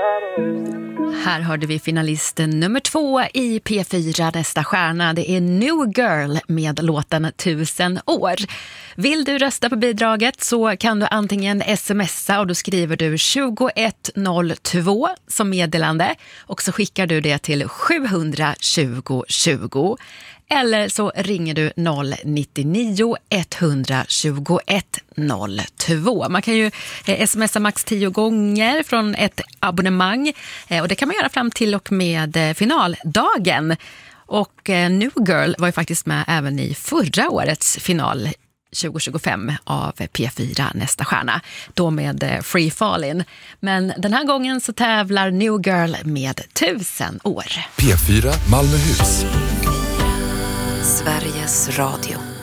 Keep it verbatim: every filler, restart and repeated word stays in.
Här hörde vi finalisten nummer två i P fyra Nästa stjärna. Det är New Girl med låten Tusen år. Vill du rösta på bidraget så kan du antingen smsa och då skriver du tjugoett noll två som meddelande och så skickar du det till sjuhundratjugo tjugo. Eller så ringer du noll nio ett ett ett noll två. Man kan ju eh, smsa max tio gånger från ett abonnemang. Eh, och det kan man göra fram till och med eh, finaldagen. Och eh, New Girl var ju faktiskt med även i förra årets final tjugo tjugofem av P fyra Nästa stjärna. Då med eh, Free Fallin'. Men den här gången så tävlar New Girl med Tusen år. P fyra Malmöhus. Sveriges Radio.